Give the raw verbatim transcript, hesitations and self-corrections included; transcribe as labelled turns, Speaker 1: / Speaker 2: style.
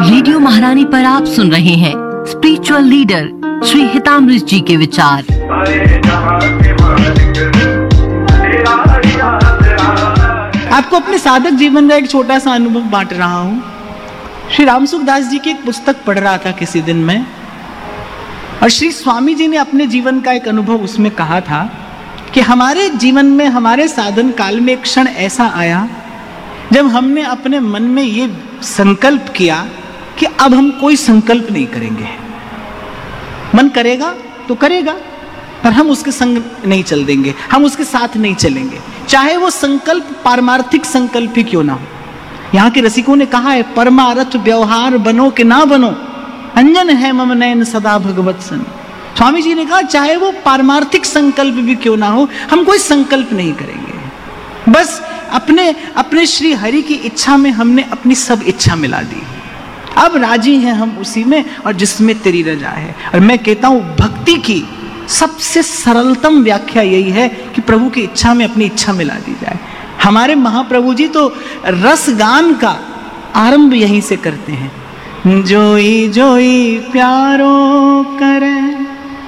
Speaker 1: Radio महारानी पर आप सुन रहे हैं स्पिरिचुअल लीडर श्री हितामृत जी के विचार।
Speaker 2: आपको अपने साधक जीवन का एक छोटा सा अनुभव बांट रहा हूं। श्री रामसुखदास जी की एक पुस्तक पढ़ रहा था किसी दिन में, और श्री स्वामी जी ने अपने जीवन का एक अनुभव उसमें कहा था कि हमारे जीवन में, हमारे साधन काल में एक क्षण ऐसा आया जब हमने अपने मन में ये संकल्प किया कि अब हम कोई संकल्प नहीं करेंगे। मन करेगा तो करेगा, पर हम उसके संग नहीं चल देंगे, हम उसके साथ नहीं चलेंगे, चाहे वो संकल्प पारमार्थिक संकल्प ही क्यों ना हो। यहाँ के रसिकों ने कहा है, परमार्थ व्यवहार बनो कि ना बनो, अंजन है मम नयन सदा भगवत सन। स्वामी जी ने कहा चाहे वो पारमार्थिक संकल्प भी क्यों ना हो, हम कोई संकल्प नहीं करेंगे। बस अपने अपने श्री हरि की इच्छा में हमने अपनी सब इच्छा मिला दी। अब राजी हैं हम उसी में, और जिसमें तेरी रजा है। और मैं कहता हूं भक्ति की सबसे सरलतम व्याख्या यही है कि प्रभु की इच्छा में अपनी इच्छा मिला दी जाए। हमारे महाप्रभु जी तो रस गान का आरंभ यहीं से करते हैं। जोई जोई प्यारो करे